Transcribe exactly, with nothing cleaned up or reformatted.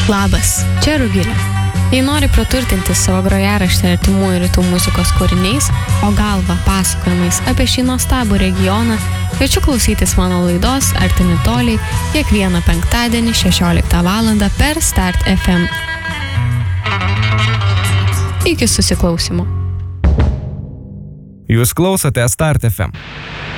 Labas, čia Rugilė. Jei nori praturtinti savo grojaraštį artimųjų rytų muzikos kūriniais, o galva pasakojimais apie šį nuostabų regioną, kviečiu klausytis mano laidos Artimi toliai kiekvieną penktadienį šešioliktą valandą per Start F M. Iki susiklausymo. Jūs klausote Start F M.